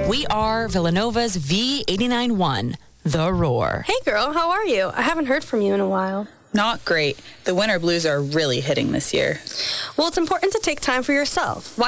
We are Villanova's V89.1, The Roar. Hey girl, how are you? I haven't heard from you in a while. Not great. The winter blues are really hitting this year. Well, it's important to take time for yourself.